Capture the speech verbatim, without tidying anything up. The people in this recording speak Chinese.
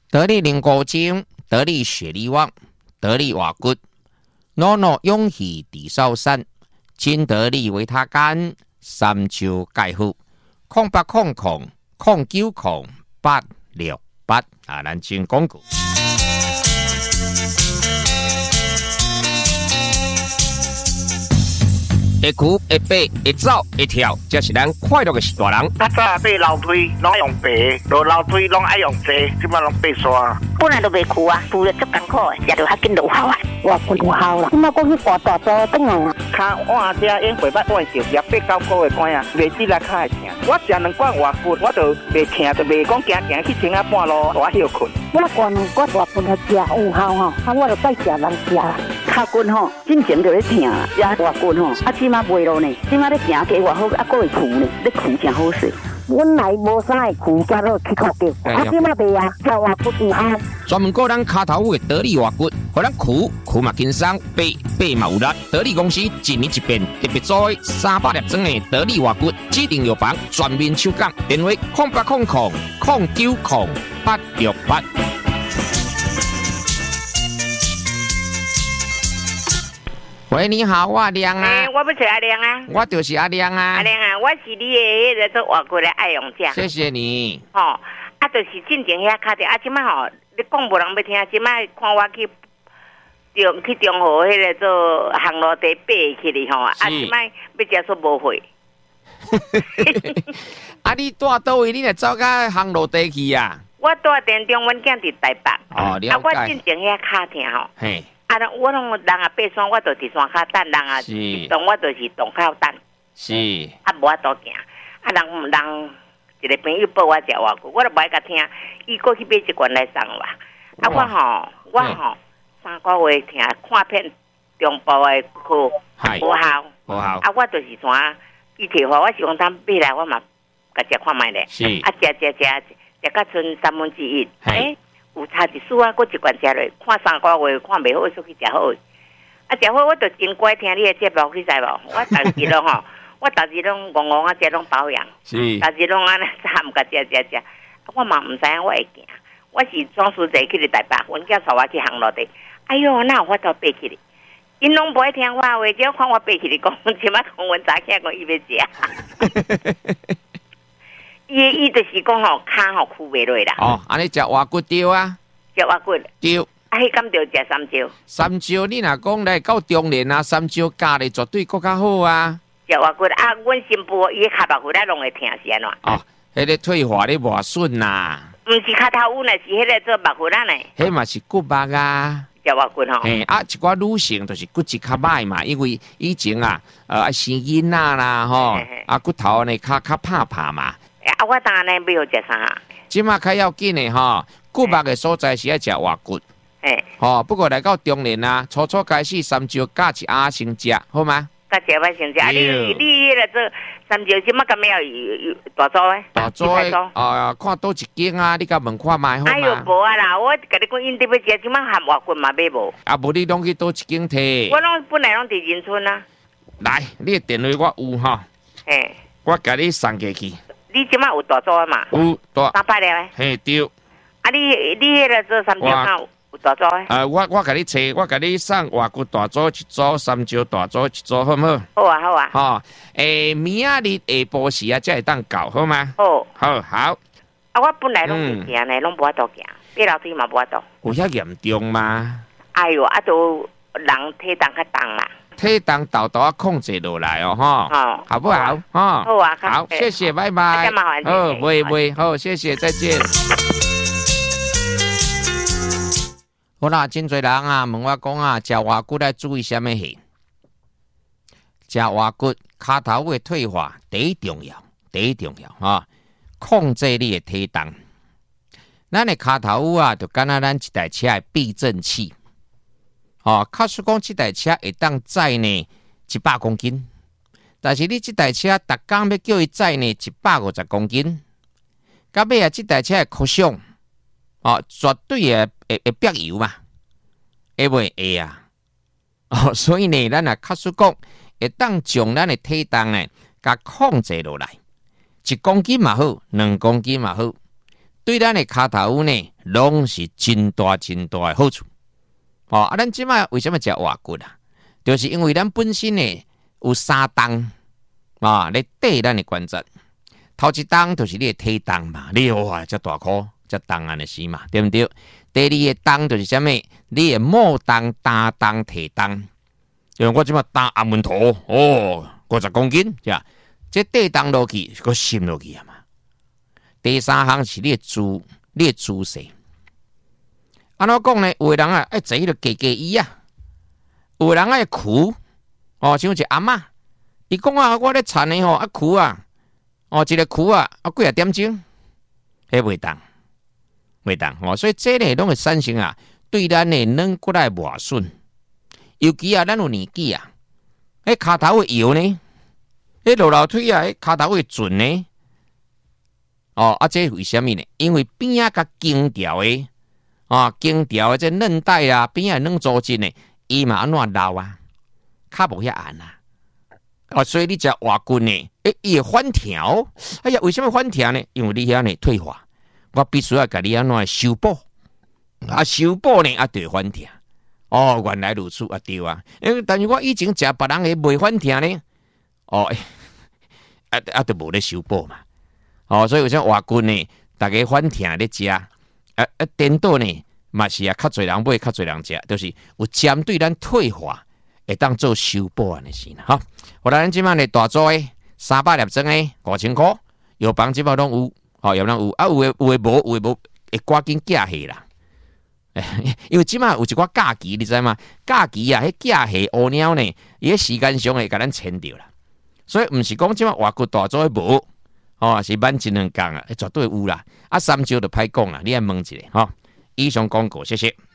得力灵骨精，得力血力旺，得力瓦骨，诺诺勇气地少山，金得力维他干，三九钙护，空八空空空九空八六八啊，咱先讲过。会哭、会爬、会走、会跳，这是咱快乐的时大人。 较早爬楼梯拢用爬，落楼梯拢爱用坐，即摆拢爬山。 本来都袂哭啊，哭了足艰苦的，食着较紧就有效啊。我困有效啦，即摆讲去大大做转来啦。 骹换遮因袂捌换着，也八九个月关啊，袂止来骹会疼。我食两罐外骨，我就袂疼，就袂讲行行去前啊半路大休困。 我罐两罐外骨来食有效吼，啊我就再食人食啦。骹骨吼，进前就咧疼啦，食外骨吼，啊即摆袂咯呢，即摆咧行加偌好，啊佫会哭呢，咧哭真好势。本来无啥会哭，加落去哭着，啊即摆袂啊，食外骨有效。 专门顾咱骹头骨的得力外骨，互咱苦苦嘛轻松，爬爬嘛有力。得力公司一年一变，特别做的三百粒装的得力外骨，指定药房全面抽奖，电话空八空空空九空八六八。喂，你好，我阿亮啊。 哎、欸，我不是阿亮啊。 我就是阿亮啊。 阿亮啊，我是你的迄个做外国的爱用者。 谢谢你。 吼、哦，啊，就是进前遐卡着，啊，即摆吼，你讲无人要听，即摆看我去中去中和迄个做航路地爬去哩吼，啊，即摆要食煞无会。 啊，你住倒位？你若走到航路地去啊？ 我住田中，阮囝伫台北。 哦，了解。 啊，我进前遐卡疼吼。 嘿。 啊，我拢人啊爬山，我就伫山骹等；人啊动，我就是洞口等。 是。 啊，无法度行。啊，人人一个朋友报我食外骨，我都无爱甲听。伊过去买一罐来送我。啊，我吼，我吼，三个月听看片中部的课，无效。 无效。 啊，我就是啥，伊摕互我是讲他买来，我嘛甲食看卖咧。 是。 啊，食食食食到剩三分之一。诶。有差一丝啊，搁一罐食落，看三个月看袂好，出去食好。啊，食好我就真乖听你的节目，你知无？我逐日拢吼，我逐日拢戆戆啊，食拢保养， 是， 逐日拢安尼掺甲食食食。我嘛毋知影我会行，我是装暑节去咧台北，阮囝带我去航路地。哎哟，哪有法度爬起哩？因拢不爱听我话，只要看我爬起哩讲，即摆讲阮查囝讲伊要食。伊伊就是讲吼，骹吼枯袂落啦。 哦，安尼食外骨丢啊？ 食外骨丢。 啊，迄敢着食三椒？ 三椒，你若讲来到中年啊，三椒加咧绝对更较好啊。 食外骨啊，阮新妇伊骹目骨仔拢会疼是安怎？ 哦，迄个退化咧无顺呐。 毋是骹头乌呢，是迄个做目骨仔呢。 迄嘛是骨目啊。 食外骨吼。 嘿，啊，一寡女性就是骨质较歹嘛，因为以前啊，呃，生囡仔啦吼，啊骨头呢较较拍拍嘛。 啊，我当然呢要食啥？ 即马较要紧的吼，骨目的所在是要食外骨。 诶， 吼，不过来到中年啊，初初开始三椒加一鸭先食，好吗？ 加一鸭先食，啊，你你迄个做三椒即马敢要有大做诶？ 大做诶，啊，看倒一间啊，你甲问看卖好吗？ 哎呦，无啊啦，我甲你讲，因伫要食，即马含外骨嘛买无。 啊，无你拢去倒一间摕？ 我拢本来拢伫仁村啊。 来，你的电话我有吼。 诶， 我甲你送过去。 你即马有大做嘛？ 有大。 三百粒诶。 嘿，对。 啊，你你迄个做三椒敢有有大做诶？ 啊，我我甲你找，我甲你送外骨大做一组，三椒大做一组，好唔好？ 好啊，好啊。 吼，诶，明仔日下晡时啊，才会当到，好吗？ 好。 好好。 啊，我本来拢是行呢，拢无法度行，爬楼梯嘛无法度。 有遐严重吗？ 哎哟，啊，都人体重较重啦。 体重豆豆啊控制落来哦，哈， 哦， 好不好？哈， 好啊， 好，谢谢，拜拜。哦，不会不会，好，谢谢，再见。好啦，真侪人啊问我讲啊，食外骨要注意什么事？食外骨骹头的退化第一重要，第一重要啊，控制你的体重。咱的骹头啊，就敢若咱一台车的避震器。哦，假使讲这台车会当载呢一百公斤，但是你这台车逐工要叫伊载呢一百五十公斤，到尾啊，这台车的扩张，哦，绝对会会会憋油嘛，会袂会啊？哦，所以呢，咱啊假使讲会当将咱的体重呢，甲控制落来，一公斤嘛好，两公斤嘛好，对咱的骹头呢拢是真大真大的好处。哦，啊，咱即摆为什么食活骨啊？就是因为咱本身呢有三档啊，咧缀咱的关节。头一档就是你的体重嘛，你哇遮大颗，遮重安尼是嘛，对不对？第二个档就是啥物？你的末档、担档、体重。因为我即摆担阿门头哦，五十公斤，是吧？这地档落去，个心落去啊嘛。第三项是你的姿，你的姿势。安怎讲呢？有的人啊爱坐迄个低低椅啊，有的人爱屈哦，像一个阿嬷，伊讲啊，我咧田的吼啊屈啊，哦一个屈啊啊几啊点钟，迄袂当，袂当哦，所以这呢拢会产生啊，对咱的软骨的磨损，尤其啊，咱有年纪啊，迄骹头会摇呢，迄落楼梯啊，迄骹头会准呢，哦啊，这为什么呢？因为边啊甲经条的。啊，经条的这韧带啊，边啊软组织呢，伊嘛安怎老啊，较无遐按啊。啊，所以你食活骨呢，诶，伊会反调。哎呀，为什么反调呢？因为你遐呢退化，我必须要甲你安怎修补。啊，修补呢啊，就会反调。哦，原来如此啊，对啊。因为但是我以前食别人的袂反调呢，哦，啊啊，就无咧修补嘛。哦，所以有啥活骨呢，大家反调咧食。啊啊，颠倒呢，嘛是啊，较侪人买，较侪人食，就是有针对咱退化，会当做修补安尼是啦，哈。我咱即摆呢大组诶，三百粒装诶，五千箍，药房即摆拢有，哦，药房有，啊有诶有诶无，有诶无，会赶紧寄下啦。因为即摆有一寡假期，你知嘛？假期啊，迄寄下乌鸟呢，伊迄时间上会甲咱牵着啦。所以毋是讲即摆活骨大组诶无。哦，是慢一两工啊，绝对有啦。啊，三招就歹讲啦，你爱问一下吼。以上广告，谢谢。